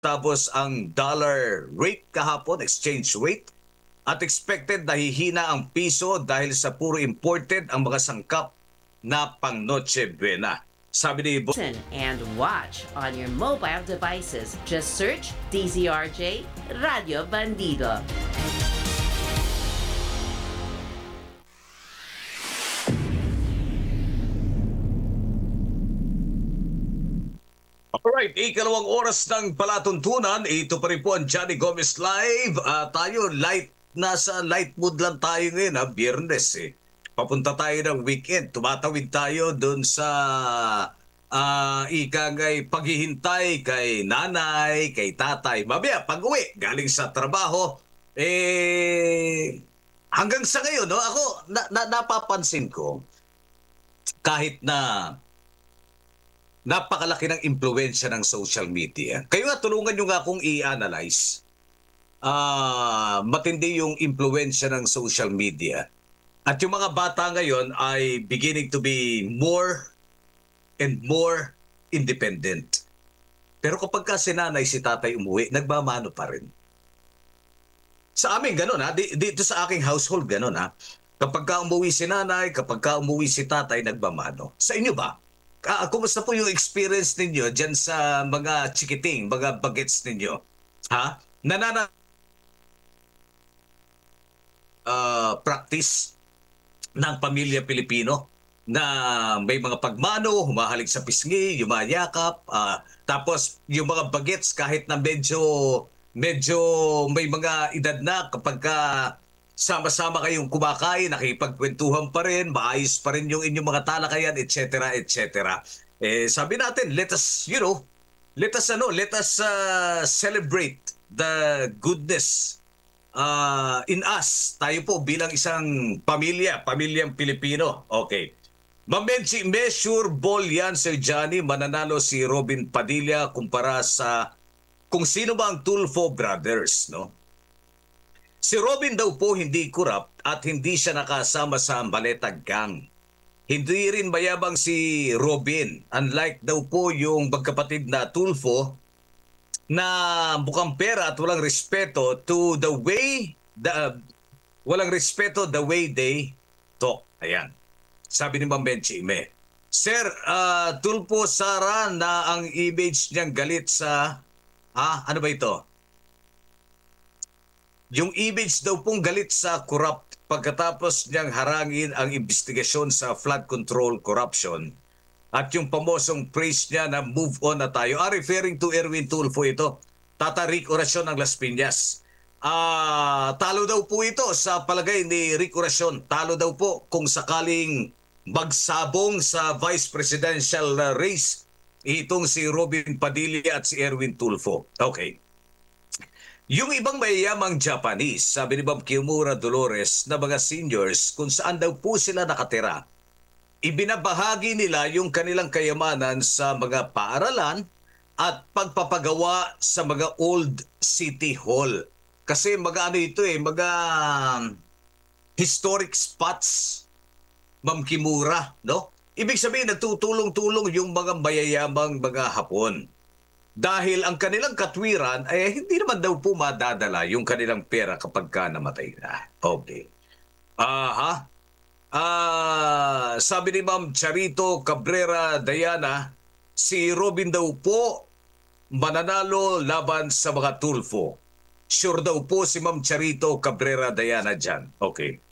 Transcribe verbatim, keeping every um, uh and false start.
tapos ang dollar rate kahapon, exchange rate, at expected na hihina ang piso dahil sa puro imported ang mga sangkap na pang Noche Buena. Sabi ni Bo- Listen and watch on your mobile devices. Just search D Z R J Radio Bandido. Alright, ikalawang oras ng palatuntunan. Ito pa rin po ang Johnny Gomez Live. Ah, tayo, light, nasa light mood lang tayo ngayon, ha? Biyernes eh. Papunta tayo ng weekend. Tumatawid tayo dun sa ah ika ngay paghihintay kay nanay, kay tatay. Mamaya, pag-uwi, galing sa trabaho, eh, hanggang sa ngayon, no, ako, na, na, napapansin ko, kahit na napakalaki ng impluensya ng social media. Kayo nga, tulungan nyo nga akong i-analyze. Ah, matindi yung impluensya ng social media. At yung mga bata ngayon ay beginning to be more and more independent. Pero kapag ka si nanay, si tatay umuwi, nagmamano pa rin. Sa amin, ganun ha. Dito sa aking household, ganun ha. Kapag ka umuwi si nanay, kapag ka umuwi si tatay, nagmamano. Sa inyo ba? Ah, kumusta po yung experience ninyo dyan sa mga chikiting, mga bagets ninyo? Ha? Nanana uh, practice ng pamilya Pilipino na may mga pagmano, humahalik sa pisngi, yumayakap, uh, tapos yung mga bagets kahit na medyo medyo may mga edad na kapag ka sama-sama kayong kumakain, nakipagkwentuhan pa rin, maayos pa rin yung inyong mga talakayan, et cetera, et cetera. Eh, sabi natin, let us, you know, let us, ano, let us uh, celebrate the goodness uh, in us. Tayo po bilang isang pamilya, pamilyang Pilipino. Okay. Mamenchi, measure ball yan, Sir Johnny. Mananalo si Robin Padilla kumpara sa kung sino ba ang Tulfo brothers, no? Si Robin daw po hindi corrupt at hindi siya nakasama sa Maleta Gang. Hindi rin mayabang si Robin. Unlike daw po yung magkapatid na Tulfo na mukhang pera at walang respeto to the way, the, uh, walang respeto the way they talk. Ayan. Sabi ni Ma'am Benchi Me. Sir, uh, Tulfo Sara na ang image niyang galit sa... Ah, ano ba ito? Yung image daw pong galit sa corrupt pagkatapos niyang harangin ang investigasyon sa flood control corruption at yung pamosong praise niya na move on na tayo. Ah, referring to Erwin Tulfo ito. Tata Rick Oracion ng Las Piñas. Ah, talo daw po ito sa palagay ni Rick Oracion. Talo daw po kung sakaling magsabong sa vice presidential race itong si Robin Padilla at si Erwin Tulfo. Okay. Yung ibang mayayamang Japanese, sabi ni Bob Kimura Dolores na mga seniors kung saan daw po sila nakatira, ibinabahagi nila yung kanilang kayamanan sa mga paaralan at pagpapagawa sa mga old city hall. Kasi mga ano ito eh, mga historic spots, Ma'am Kimura, no? Ibig sabihin, nagtutulong-tulong yung mga mayayamang mga Hapon. Dahil ang kanilang katwiran ay eh, hindi naman daw po madadala yung kanilang pera kapag ka namatay na. Okay. Aha. Ah, sabi ni Ma'am Charito Cabrera Diana, si Robin daw po mananalo laban sa mga Tulfo. Sure daw po si Ma'am Charito Cabrera Diana dyan. Okay.